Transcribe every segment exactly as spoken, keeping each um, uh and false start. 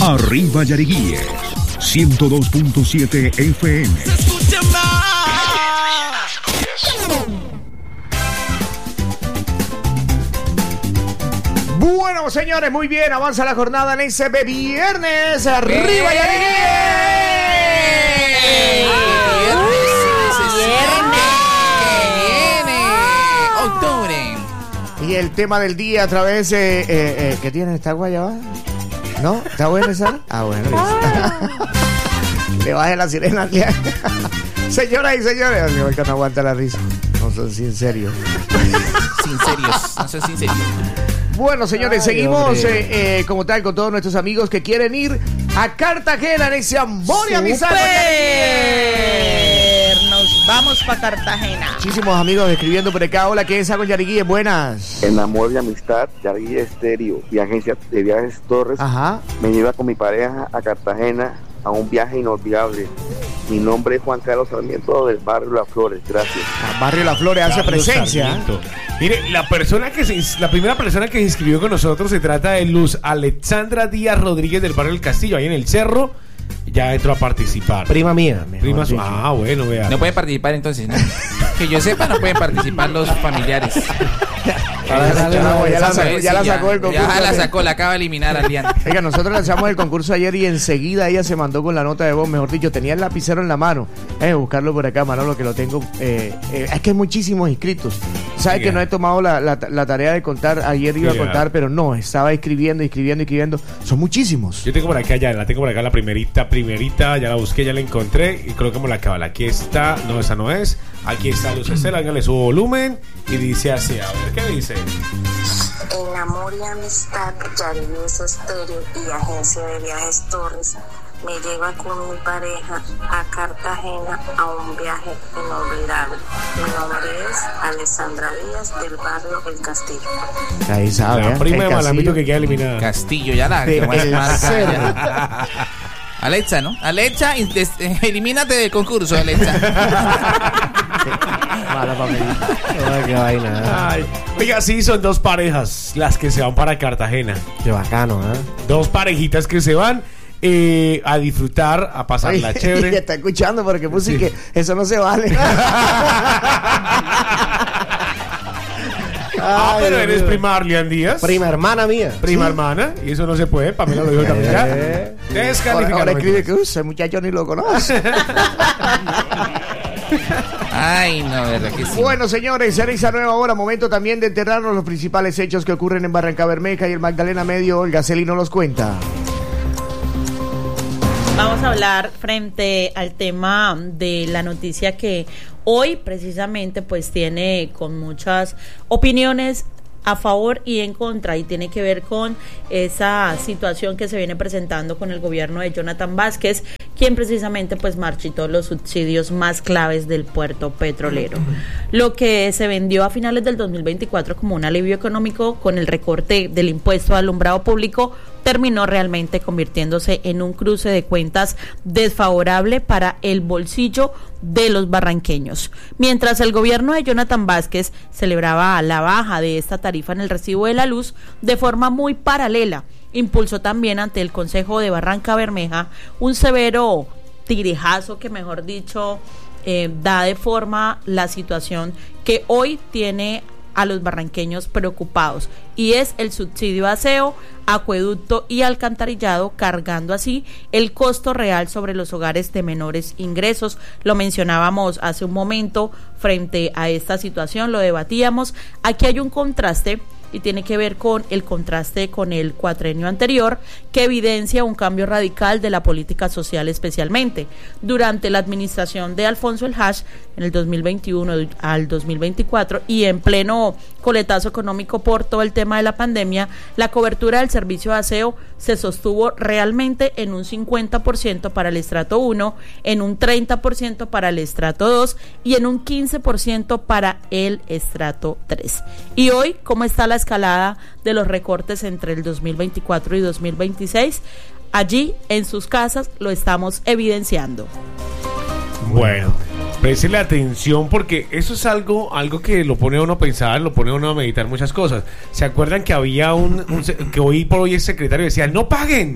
Arriba Yariguíes, ciento dos punto siete F M. Se escucha más. Bueno, señores, muy bien, avanza la jornada en ese viernes. Arriba Yariguíes. Y el tema del día a través de... Eh, eh, ¿Qué tiene esta guayaba? ¿No? ¿Está bueno esa? Ah, bueno. Le baje la sirena. Señoras y señores, que no aguanta la risa. No son sinceros. Sinceros, no son sinceros. Bueno, señores, Ay, seguimos eh, eh, como tal con todos nuestros amigos que quieren ir a Cartagena en ese amor y amistad. Nos vamos para Cartagena. Muchísimos amigos escribiendo por acá. Hola, ¿qué es con Yariguíes? Buenas. En amor y amistad, Yariguíes Estéreo y agencia de viajes Torres. Ajá. Me lleva con mi pareja a Cartagena a un viaje inolvidable. Mi nombre es Juan Carlos Sarmiento del barrio Las Flores. Gracias. El barrio Las Flores hace Carlos presencia. Sarmiento. Mire, la persona que se, la primera persona que se inscribió con nosotros se trata de Luz Alexandra Díaz Rodríguez del barrio del Castillo, ahí en el Cerro. Ya entró a participar. Prima mía. Prima su... Ah, bueno, vea. No puede participar entonces, ¿no? Que yo sepa, no pueden participar los familiares. Ya la sacó, ya la sacó, ya la sacó del concurso. Ya la sacó, la acaba de eliminar a Lian. Oiga, nosotros lanzamos el concurso ayer y enseguida ella se mandó con la nota de voz. Mejor dicho, tenía el lapicero en la mano. Eh, buscarlo por acá, Manolo, que lo tengo. Eh, eh, es que hay muchísimos inscritos. Sabes sí, que no he tomado la, la, la tarea de contar. Ayer iba sí, a contar, pero no. Estaba escribiendo, escribiendo, escribiendo. Son muchísimos. Yo tengo por acá ya, la tengo por acá, la primerita, primerita. Ya la busqué, ya la encontré. Y creo que me la acaba. Aquí está. No, esa no es. Aquí está Luz Estela. Háganle su volumen. Y dice así. A ver, ¿qué dice? En amor y amistad, Yariguíes Estéreo y agencia de viajes Torres me lleva con mi pareja a Cartagena a un viaje inolvidable. Mi nombre es Alexandra Díaz del barrio El Castillo. Ahí sabe. La ¿eh? prima El de Malamito Castillo. que queda eliminada. Castillo, ya la. De que más el marca, Cerro. ya. Alexa, ¿no? Alexa, des- eh, elimínate del concurso, Alexa. Mala familia. Ay, qué vaina. Ay, oiga, sí, son dos parejas las que se van para Cartagena. Qué bacano, ¿eh? Dos parejitas que se van eh, a disfrutar, a pasarla Oye, chévere. está escuchando porque puse Sí. que eso no se vale. Ah, Ay, pero Dios eres mío. prima Arlian Díaz. Prima hermana mía. Prima Sí. hermana. Y eso no se puede. Pamela lo dijo también ya. Eh. Ahora, Descalificado. ahora escribe que "Uy, ese muchacho ni lo conoce". Ay, no, verdad que sí. Bueno, señores, en esa nueva hora, momento también de enterrarnos los principales hechos que ocurren en Barranca Bermeja y el Magdalena Medio. Olga Celino los cuenta. Vamos a hablar frente al tema de la noticia que hoy precisamente pues tiene con muchas opiniones a favor y en contra, y tiene que ver con esa situación que se viene presentando con el gobierno de Jonathan Vázquez, quien precisamente pues marchitó los subsidios más claves del puerto petrolero. Lo que se vendió a finales del dos mil veinticuatro como un alivio económico con el recorte del impuesto al alumbrado público terminó realmente convirtiéndose en un cruce de cuentas desfavorable para el bolsillo de los barranqueños. Mientras el gobierno de Jonathan Vázquez celebraba la baja de esta tarifa en el recibo de la luz, de forma muy paralela, impulsó también ante el Consejo de Barranca Bermeja un severo tirijazo que, mejor dicho, eh, da de forma la situación que hoy tiene a los barranqueños preocupados, y es el subsidio a aseo, acueducto y alcantarillado, cargando así el costo real sobre los hogares de menores ingresos. Lo mencionábamos hace un momento frente a esta situación, lo debatíamos. Aquí hay un contraste y tiene que ver con el contraste con el cuatrenio anterior, que evidencia un cambio radical de la política social, especialmente durante la administración de Alfonso El Hash en el dos mil veintiuno al dos mil veinticuatro, y en pleno coletazo económico por todo el tema de la pandemia. La cobertura del servicio de aseo se sostuvo realmente en un cincuenta por ciento para el estrato uno, en un treinta por ciento para el estrato dos y en un quince por ciento para el estrato tres. Y hoy, ¿cómo está la escalada de los recortes entre el dos mil veinticuatro y dos mil veintiséis? Allí en sus casas lo estamos evidenciando. Bueno, préstele atención porque eso es algo algo que lo pone a uno a pensar, lo pone a uno a meditar muchas cosas. ¿Se acuerdan que había un, un que hoy por hoy el secretario decía, no paguen?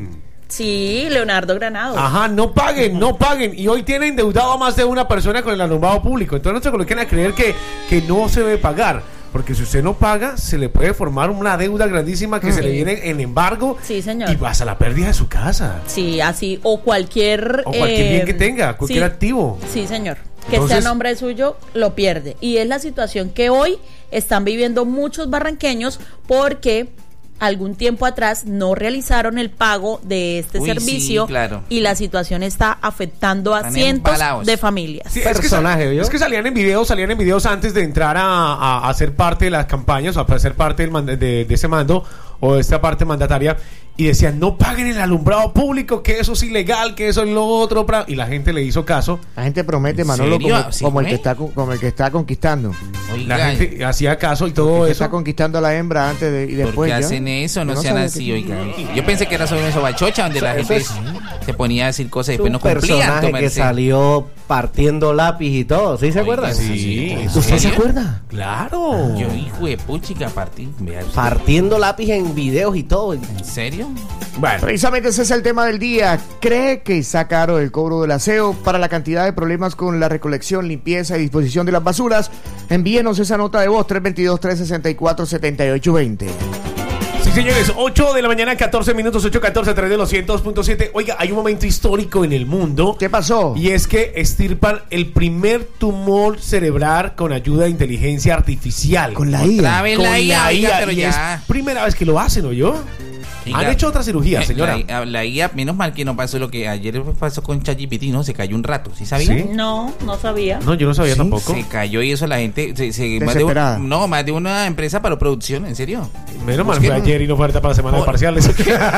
Sí, Leonardo Granados. Ajá, no paguen, no paguen. Y hoy tiene endeudado a más de una persona con el alumbrado público. Entonces no se coloquen a creer que, que no se debe pagar. Porque si usted no paga, se le puede formar una deuda grandísima que Sí. se le viene en embargo. Sí, señor. Y pasa la pérdida de su casa. Sí, así, o cualquier... O cualquier eh, bien que tenga, cualquier sí, activo. Sí, señor. Que Entonces- esté a nombre suyo, lo pierde. Y es la situación que hoy están viviendo muchos barranqueños porque algún tiempo atrás no realizaron el pago de este Uy, sí, servicio claro. y la situación está afectando a Están cientos embalados. de familias. Sí, es que, Personaje, sa- ¿vio? es que salían en videos, salían en videos antes de entrar a, a, a ser parte de las campañas, o a ser parte del mand- de, de ese mando o de esta parte mandataria, y decían, no paguen el alumbrado público, que eso es ilegal, que eso es lo otro, pra-". y la gente le hizo caso. La gente promete, ¿En Manolo, serio? como, ¿Así como el fue? que está, con- como el que está conquistando. Oiga, La gente hacía caso y todo El que eso. está conquistando a la hembra antes de, y ¿por después. qué ¿ya? hacen eso? No Yo sean sabía así, que- oiga. Yo pensé que era sobre eso bachocha, donde la Eso gente es- se ponía a decir cosas y Es después un no cumplían. personaje que tomarse- salió partiendo lápiz y todo. ¿Sí se Oiga, acuerdan? Sí, ¿en ¿usted serio? se acuerda? Claro. Yo, hijo de puchica, partí. Vea usted. Partiendo lápiz en videos y todo. ¿En serio? Bueno, Precisamente ese es el tema del día. ¿Cree que está caro el cobro del aseo para la cantidad de problemas con la recolección, limpieza y disposición de las basuras? Envíenos esa nota de voz tres dos dos, tres seis cuatro, siete ocho dos cero. sí, señores, ocho de la mañana, catorce minutos, ocho catorce, a través de los cien punto siete. Oiga, hay un momento histórico en el mundo. ¿Qué pasó? Y es que extirpan el primer tumor cerebral con ayuda de inteligencia artificial. Con la Otra I A. vez Con la I A, oiga, pero y ya. es primera vez que lo hacen, ¿o yo? Oiga, Han hecho otra cirugía, eh, señora. La, la I A, menos mal que no pasó lo que ayer pasó con ChatGPT, ¿no? Se cayó un rato, ¿sí sabía? ¿Sí? No, no sabía. No, yo no sabía ¿Sí? tampoco. Se cayó y eso la gente... Se, se- más de Desesperada. un- no, más de una empresa para producción, ¿en serio? Menos mal Busquen- fue ayer y no fue ahorita para la semana de Por- parciales.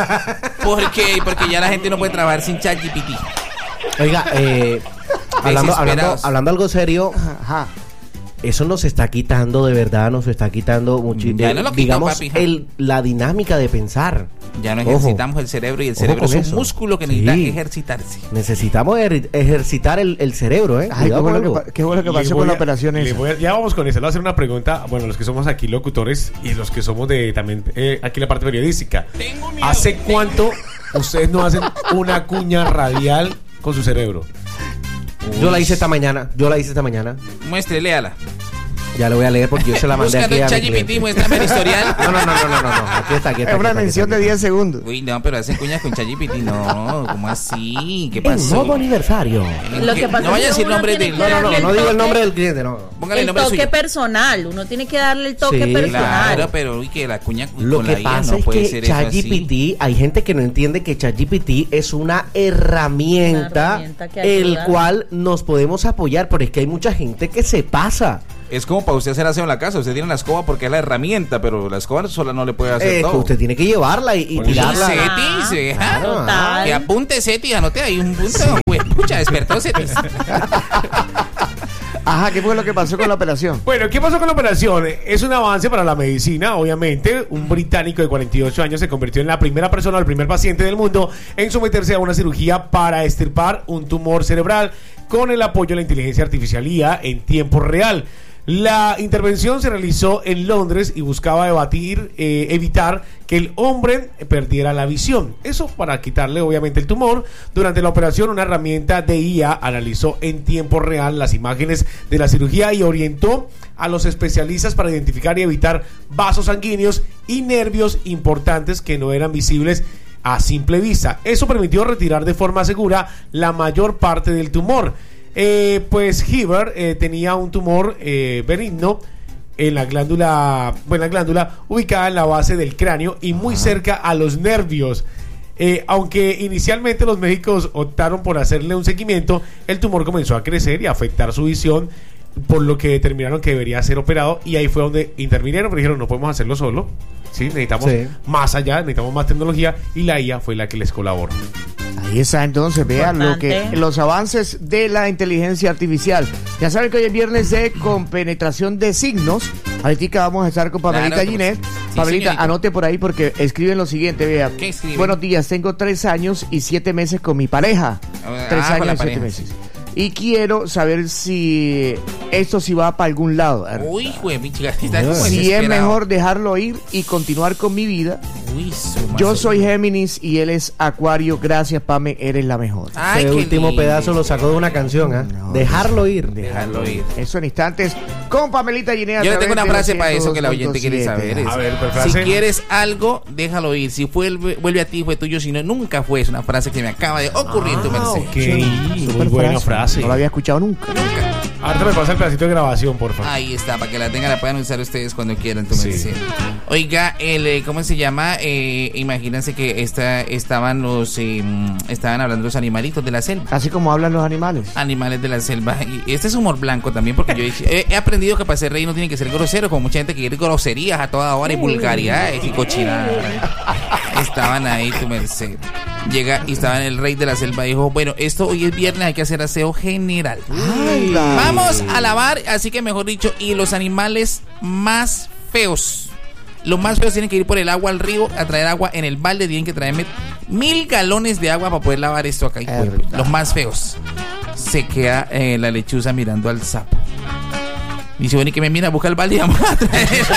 ¿Por qué? Porque ya la gente no puede trabajar sin ChatGPT. Oiga, eh, hablando, hablando, Desesperados. hablando algo serio, Ajá. eso nos está quitando de verdad, nos está quitando mucho, Ya no lo quitó, digamos, papi. el, la dinámica de pensar. Ya no Ojo. ejercitamos el cerebro y el Ojo cerebro con es un eso. músculo que Sí. necesita ejercitarse. Necesitamos er- ejercitar el, el cerebro, ¿eh? Ay, qué Cuidado con bueno, que, algo. pa- qué bueno que Le pasó voy con la a- operación le esa. voy a- ya vamos con eso. Le voy a hacer una pregunta. Bueno, los que somos aquí locutores y los que somos de también eh, aquí la parte periodística. ¿Hace cuánto ustedes no hacen una cuña radial con su cerebro? Yo la hice esta mañana, yo la hice esta mañana. Muestre, léala. Ya le voy a leer porque yo se la mandé Buscando aquí en a mi ChatGPT, cliente. muéstrame el historial. No, no, no, no, no, no, no. Aquí está, aquí está. Es aquí una está, aquí mención está, de aquí diez segundos. Uy, no, pero hacen cuñas con ChatGPT. No, ¿cómo así? ¿Qué está. En pasó? modo aniversario. Lo que pasa no vaya a es que decir uno nombre tiene de... que No, no, no, darle no el digo el toque- nombre del cliente, no. Póngale el El nombre toque suyo. personal, uno tiene que darle el toque Sí, personal. Claro, pero uy, que la cuña Lo con que la I A pasa no es puede que ser eso así. ChatGPT, hay gente que no entiende que ChatGPT es una herramienta, Una herramienta que el ayuda. cual nos podemos apoyar, pero es que hay mucha gente que se pasa. Es como para usted hacer aseo en la casa. Usted tiene la escoba porque es la herramienta, pero la escoba sola no le puede hacer Eh, que todo. usted tiene que llevarla y, y Por eso tirarla. Seti, Ah, sí, claro, ah, que apunte Seti, anote ahí un punto. Pues, pucha, despertó Seti. Ajá, ¿qué fue lo que pasó con la operación? Bueno, ¿qué pasó con la operación? Es un avance para la medicina, obviamente. Un británico de cuarenta y ocho años se convirtió en la primera persona, el primer paciente del mundo en someterse a una cirugía para extirpar un tumor cerebral con el apoyo de la inteligencia artificial I A en tiempo real. La intervención se realizó en Londres y buscaba debatir, eh, evitar que el hombre perdiera la visión. Eso para quitarle obviamente el tumor. Durante la operación, una herramienta de I A analizó en tiempo real las imágenes de la cirugía y orientó a los especialistas para identificar y evitar vasos sanguíneos y nervios importantes que no eran visibles a simple vista. Eso permitió retirar de forma segura la mayor parte del tumor. Eh, pues Heber eh, tenía un tumor eh, benigno en la glándula, bueno, la glándula ubicada en la base del cráneo y muy cerca a los nervios. Eh, aunque inicialmente los médicos optaron por hacerle un seguimiento, el tumor comenzó a crecer y a afectar su visión, por lo que determinaron que debería ser operado y ahí fue donde intervinieron, pero dijeron no podemos hacerlo solo, ¿sí? Necesitamos Sí. más allá, necesitamos más tecnología y la I A fue la que les colaboró. Ahí está, entonces, vean lo que Importante. los avances de la inteligencia artificial. Ya saben que hoy es viernes de compenetración de signos. Ahorita vamos a estar con Pamelita Claro, Ginette. sí, Pamelita, señorita. anote por ahí porque escriben lo siguiente, vea. ¿Qué escriben? Buenos días, tengo tres años y siete meses con mi pareja. Ah, tres con años la y siete pareja, meses. y quiero saber si esto sí va para algún lado. Uy, güey, mi chica, está como Si es desesperado. mejor dejarlo ir y continuar con mi vida. Uy, su Yo madre. soy Géminis y él es Acuario. Gracias, Pame, eres la mejor. Ay, Ese qué último lindo. pedazo lo sacó de una canción, ¿ah? No, Dejarlo ir. Déjalo ir. Eso en instantes con Pamelita Ginea. Yo le tengo una frase para eso que la oyente quiere saber. Es, A ver, ¿cuál si frase? quieres algo, déjalo ir. Si fue, vuelve a ti, fue tuyo. Si no, nunca fue. Es una frase que me acaba de ocurrir en tu Ah, merced. ok. Sí, Muy super buena frase. No la había escuchado nunca. Nunca. Ahorita me pasa el pedacito de grabación, por favor. Ahí está, para que la tengan, la puedan usar ustedes cuando quieran. Tu Sí. merced. Oiga, el, eh, ¿cómo se llama? Eh, imagínense que esta, estaban los, eh, estaban hablando los animalitos de la selva. Así como hablan los animales. Animales de la selva. Y este es humor blanco también, porque yo he, he aprendido que para ser rey no tiene que ser grosero, como mucha gente que quiere groserías a toda hora y vulgaridades y cochinadas. Estaban ahí, tu merced. Llega y estaban el rey de la selva. Dijo: bueno, esto hoy es viernes, hay que hacer aseo general. Ay, Vamos a lavar, así que mejor dicho, y los animales más feos. Los más feos tienen que ir por el agua al río a traer agua en el balde. Tienen que traerme mil galones de agua para poder lavar esto acá. hijo de puta. Los más feos. Se queda eh, la lechuza mirando al sapo. Dice: bueno, y que me mira, busca el balde y vamos a traer el